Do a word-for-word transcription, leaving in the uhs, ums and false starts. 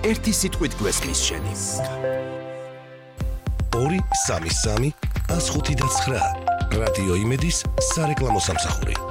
ერთი სიტყვით გვესმის შენი. ორი სამი სამი ას ხუთი და ცხრა რადიო იმედის სარეკლამო სამსახური.